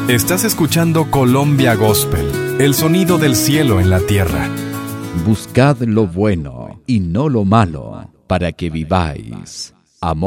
Estás escuchando Colombia Gospel, el sonido del cielo en la tierra. Buscad lo bueno y no lo malo, para que viváis. Amós